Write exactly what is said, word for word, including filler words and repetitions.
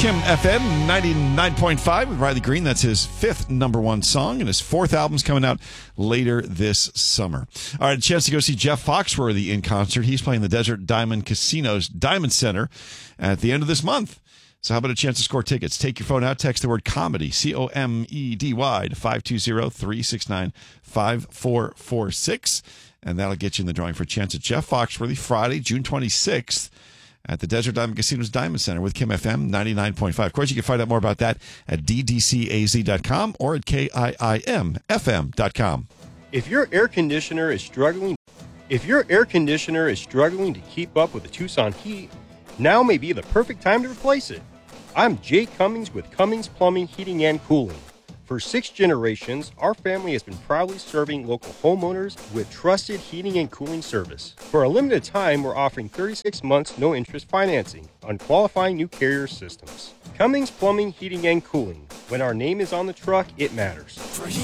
Kim F M ninety-nine point five with Riley Green. That's his fifth number one song, and his fourth album's coming out later this summer. All right, a chance to go see Jeff Foxworthy in concert. He's playing the Desert Diamond Casino's Diamond Center at the end of this month. So how about a chance to score tickets? Take your phone out, text the word comedy, C O M E D Y, to five two zero, three six nine, five four four six, and that'll get you in the drawing for a chance at Jeff Foxworthy Friday, June twenty-sixth. At the Desert Diamond Casino's Diamond Center with Kim F M ninety-nine point five. Of course, you can find out more about that at D D C A Z dot com or at K I I M F M dot com. If your air conditioner is struggling, if your air conditioner is struggling to keep up with the Tucson heat, now may be the perfect time to replace it. I'm Jay Cummings with Cummings Plumbing, Heating, and Cooling. For six generations, our family has been proudly serving local homeowners with trusted heating and cooling service. For a limited time, we're offering thirty-six months no-interest financing on qualifying new Carrier systems. Cummings Plumbing, Heating, and Cooling. When our name is on the truck, it matters.